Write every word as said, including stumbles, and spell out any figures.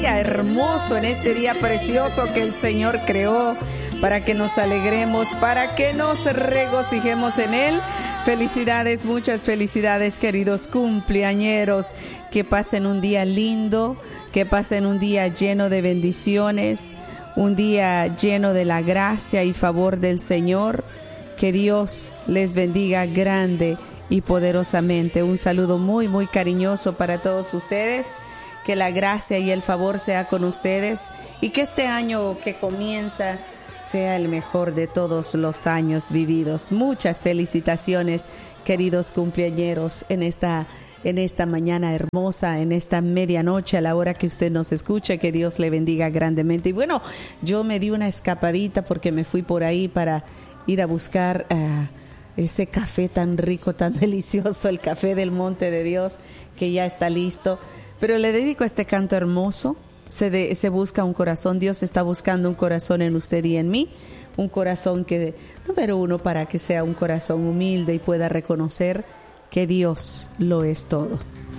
día hermoso, en este día precioso que el Señor creó, para que nos alegremos, para que nos regocijemos en Él. Felicidades, muchas felicidades, queridos cumpleañeros. Que pasen un día lindo, que pasen un día lleno de bendiciones, un día lleno de la gracia y favor del Señor. Que Dios les bendiga grande y poderosamente. Un saludo muy, muy cariñoso para todos ustedes. Que la gracia y el favor sea con ustedes y que este año que comienza sea el mejor de todos los años vividos. Muchas felicitaciones, queridos cumpleañeros, en esta, en esta mañana hermosa, en esta medianoche, a la hora que usted nos escuche. Que Dios le bendiga grandemente. Y bueno, yo me di una escapadita porque me fui por ahí para ir a buscar uh, ese café tan rico, tan delicioso, el café del Monte de Dios, que ya está listo. Pero le dedico este canto hermoso. Se, de, se busca un corazón. Dios está buscando un corazón en usted y en mí. Un corazón que, número uno, para que sea un corazón humilde y pueda reconocer que Dios lo es todo.